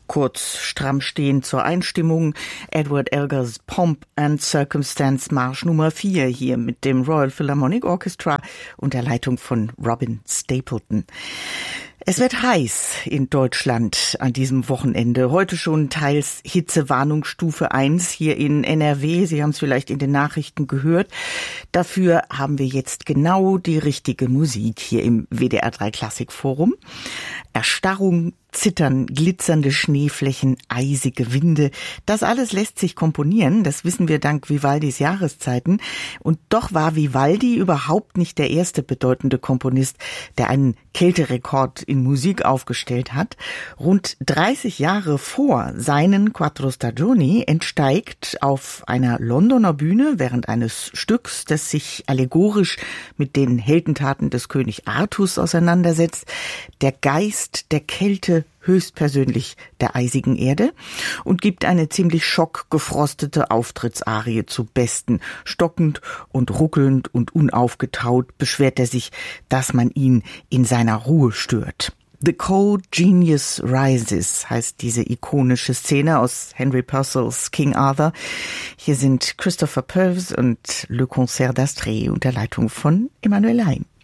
Kurz, stramm stehend zur Einstimmung, Edward Elgars Pomp and Circumstance Marsch Nummer 4 hier mit dem Royal Philharmonic Orchestra und der Leitung von Robin Stapleton. Es wird heiß in Deutschland an diesem Wochenende. Heute schon teils Hitzewarnungsstufe 1 hier in NRW. Sie haben es vielleicht in den Nachrichten gehört. Dafür haben wir jetzt genau die richtige Musik hier im WDR 3 Klassikforum. Erstarrung, Zittern, glitzernde Schneeflächen, eisige Winde. Das alles lässt sich komponieren. Das wissen wir dank Vivaldis Jahreszeiten. Und doch war Vivaldi überhaupt nicht der erste bedeutende Komponist, der einen Kälterekord in Musik aufgestellt hat. Rund 30 Jahre vor seinen Quattro Stagioni entsteigt auf einer Londoner Bühne während eines Stücks, das sich allegorisch mit den Heldentaten des König Artus auseinandersetzt, der Geist der Kälte höchstpersönlich der eisigen Erde und gibt eine ziemlich schockgefrostete Auftrittsarie zu Besten. Stockend und ruckelnd und unaufgetaut beschwert er sich, dass man ihn in seiner Ruhe stört. The Cold Genius Rises heißt diese ikonische Szene aus Henry Purcells King Arthur. Hier sind Christopher Purves und Le Concert d'Astrée unter Leitung von Emmanuel Heim.